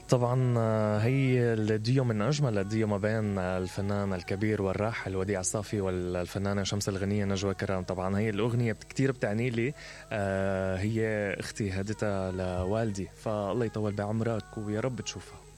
طبعا هي الديو من أجمل الديو ما بين الفنان الكبير والراحل وديع الصافي والفنانة شمس الغنية نجوى كرام. طبعا هي الأغنية كتير بتعني لي، هي أختي هدتها لوالدي، فالله يطول بعمرك ويا رب تشوفها.